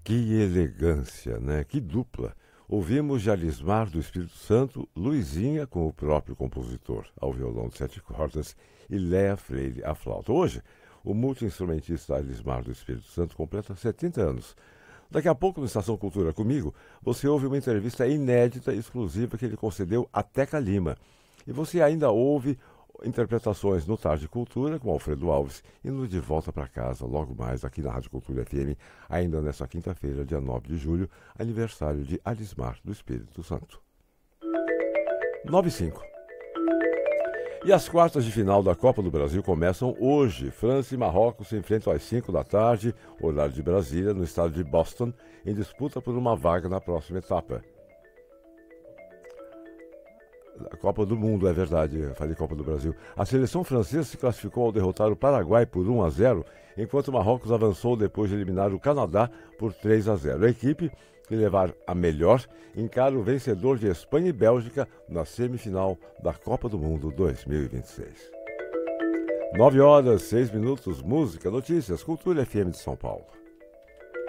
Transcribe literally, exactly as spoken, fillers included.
Que elegância, né? Que dupla. Ouvimos de Alismar do Espírito Santo, Luizinha com o próprio compositor, ao violão de sete cordas, e Léa Freire à flauta. Hoje, o multi-instrumentista Alismar do Espírito Santo completa setenta anos. Daqui a pouco, no Estação Cultura Comigo, você ouve uma entrevista inédita e exclusiva que ele concedeu a Teca Lima. E você ainda ouve interpretações no Tarde Cultura com Alfredo Alves e no De Volta para Casa, logo mais aqui na Rádio Cultura F M, ainda nesta quinta-feira, dia nove de julho, aniversário de Alismar do Espírito Santo. nove e cinco. E as quartas de final da Copa do Brasil começam hoje. França e Marrocos se enfrentam às cinco da tarde, horário de Brasília, no estado de Boston, em disputa por uma vaga na próxima etapa. A Copa do Mundo, é verdade, eu falei Copa do Brasil. A seleção francesa se classificou ao derrotar o Paraguai por um a zero, enquanto o Marrocos avançou depois de eliminar o Canadá por três a zero. A equipe, que levar a melhor, encara o vencedor de Espanha e Bélgica na semifinal da Copa do Mundo dois mil e vinte e seis. Nove horas, seis minutos, música, notícias, Cultura F M de São Paulo.